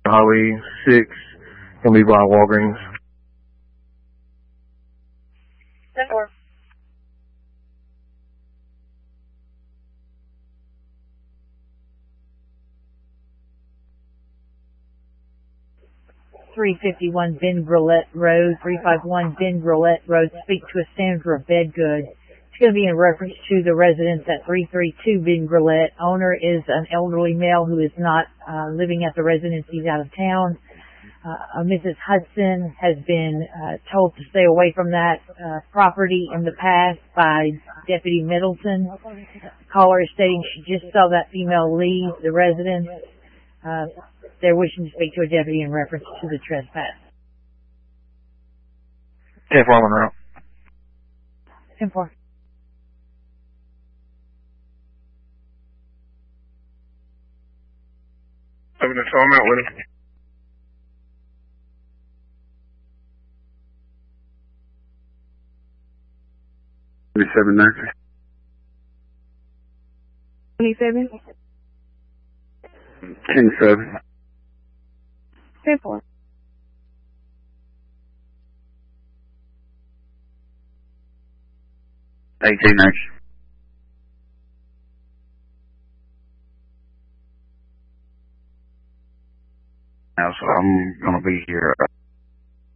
Highway 6, gonna be by Walgreens. 10-4. .351 Ben Grillette Road, 351 Ben Grillette Road. Speak to a Sandra Bedgood. It's going to be in reference to the residence at 332 Ben Grillette. Owner is an elderly male who is not living at the residence. He's out of town. Mrs. Hudson has been told to stay away from that property in the past by Deputy Middleton. Caller is stating she just saw that female leave the residence. They're wishing to speak to a deputy in reference to the trespass. 10-4 on route. 10-4. Open the phone out with him. $27 next. 27. 10-7. 10-4. $18 next. 'Now, so I'm gonna be here